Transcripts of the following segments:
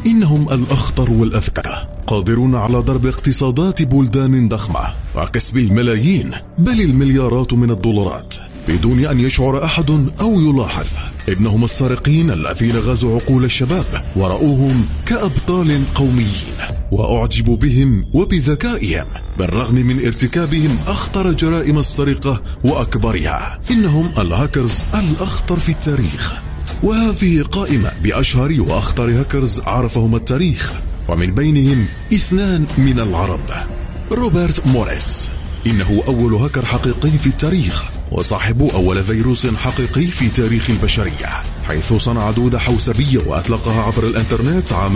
إنهم الأخطر والأذكى، قادرون على ضرب اقتصادات بلدان ضخمة وكسب الملايين بل المليارات من الدولارات بدون أن يشعر أحد أو يلاحظ. إنهم السارقين الذين غزوا عقول الشباب ورأوهم كأبطال قوميين وأعجبوا بهم وبذكائهم بالرغم من ارتكابهم أخطر جرائم السرقة وأكبرها. إنهم الهاكرز الأخطر في التاريخ، وهذه قائمة بأشهر وأخطر هاكرز عرفهم التاريخ، ومن بينهم 2 من العرب. روبرت موريس، إنه أول هاكر حقيقي في التاريخ وصاحب أول فيروس حقيقي في تاريخ البشرية، حيث صنع دودة حوسبية وأطلقها عبر الإنترنت عام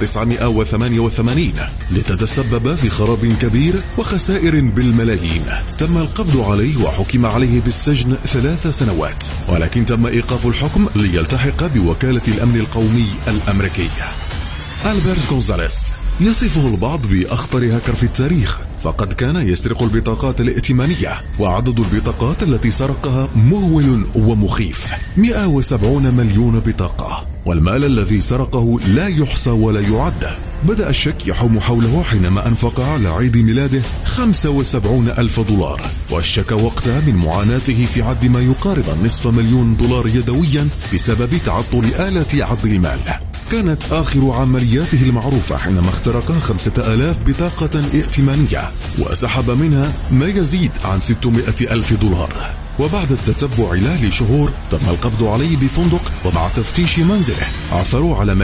1988 لتتسبب في خراب كبير وخسائر بالملايين. تم القبض عليه وحكم عليه بالسجن 3 سنوات، ولكن تم إيقاف الحكم ليلتحق بوكالة الأمن القومي الأمريكية. ألبرت غونزاليس، يصفه البعض بأخطر هاكر في التاريخ، فقد كان يسرق البطاقات الائتمانية، وعدد البطاقات التي سرقها مهول ومخيف، 170 مليون بطاقة، والمال الذي سرقه لا يحصى ولا يعد. بدأ الشك يحوم حوله حينما أنفق على عيد ميلاده 75,000 دولار، والشك وقتها من معاناته في عد ما يقارب $500,000 يدويا بسبب تعطل آلة عد المال. كانت آخر عملياته المعروفة حينما اخترق 5,000 بطاقة ائتمانية وسحب منها ما يزيد عن $600,000. وبعد التتبع له لشهور تم القبض عليه بفندق، ومع تفتيش منزله عثروا على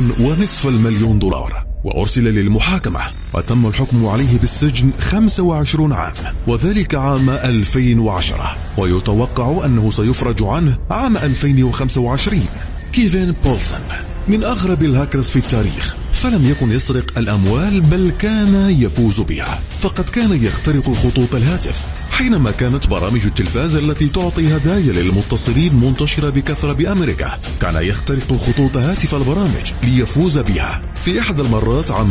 $1,500,000 وأرسل للمحاكمة، وتم الحكم عليه بالسجن 25 عام، وذلك عام 2010، ويتوقع أنه سيفرج عنه عام 2025. كيفن بولسون، من أغرب الهاكرز في التاريخ، فلم يكن يسرق الأموال بل كان يفوز بها، فقد كان يخترق خطوط الهاتف حينما كانت برامج التلفاز التي تعطي هدايا للمتصلين منتشرة بكثرة بأمريكا. كان يخترق خطوط هاتف البرامج ليفوز بها. في إحدى المرات عام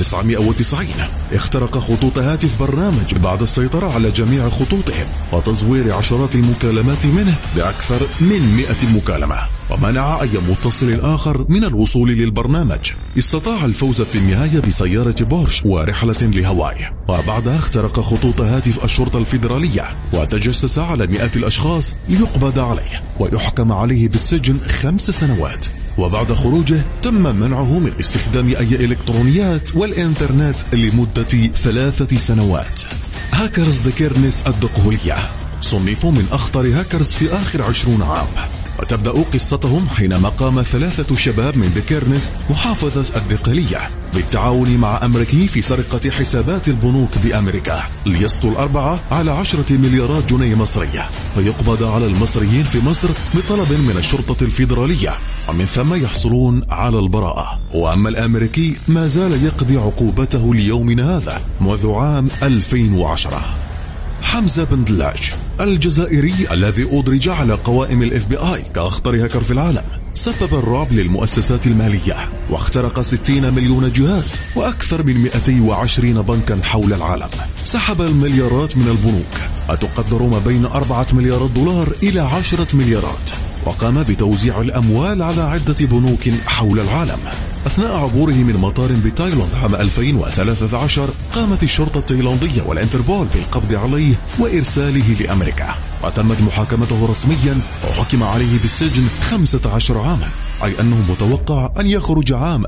1990 اخترق خطوط هاتف برنامج بعد السيطرة على جميع خطوطهم وتزوير عشرات المكالمات منه بأكثر من 100 مكالمة، ومنع أي متصل آخر من الوصول للبرنامج. استطاع الفوز في النهاية بسيارة بورش ورحلة لهاواي، وبعدها اخترق خطوط هاتف الشرطة الفيدرالية وتجسس على مئات الأشخاص ليقبض عليه ويحكم عليه بالسجن 5 سنوات. وبعد خروجه تم منعه من استخدام أي إلكترونيات والإنترنت لمدة 3 سنوات. هاكرز ديكيرنس الدقهولية صنفوا من أخطر هاكرز في آخر 20 عام، وتبدأ قصتهم حينما قام 3 شباب من ديكيرنس محافظة الدقهلية بالتعاون مع أمريكي في سرقة حسابات البنوك بأمريكا ليسطوا الأربعة على 10 مليارات جنيه مصرية، ويقبض على المصريين في مصر بطلب من الشرطة الفيدرالية، ومن ثم يحصلون على البراءة. وأما الأمريكي ما زال يقضي عقوبته ليومنا هذا منذ عام 2010. حمزة بن دلاج الجزائري الذي أدرج على قوائم الFBI كأخطر هاكر في العالم، سبب الرعب للمؤسسات المالية واخترق 60 مليون جهاز وأكثر من 220 بنكا حول العالم. سحب المليارات من البنوك أتقدر ما بين 4 مليارات دولار إلى 10 مليارات، وقام بتوزيع الأموال على عدة بنوك حول العالم. أثناء عبوره من مطار بتايلاند عام 2013 قامت الشرطة التايلاندية والإنتربول بالقبض عليه وإرساله لأمريكا، وتمت محاكمته رسميا وحكم عليه بالسجن 15 عاما، أي أنه متوقع أن يخرج عام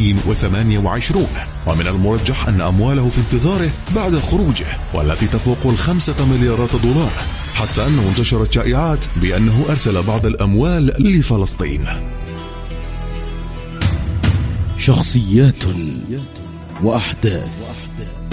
2028. ومن المرجح أن أمواله في انتظاره بعد خروجه والتي تفوق 5 مليارات دولار، حتى أنه انتشرت شائعات بأنه أرسل بعض الأموال لفلسطين. شخصيات وأحداث